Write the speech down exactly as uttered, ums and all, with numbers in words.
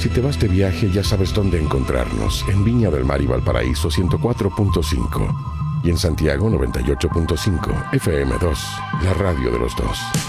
Si te vas de viaje, ya sabes dónde encontrarnos. En Viña del Mar y Valparaíso ciento cuatro punto cinco y en Santiago noventa y ocho punto cinco, F M dos, la radio de los dos.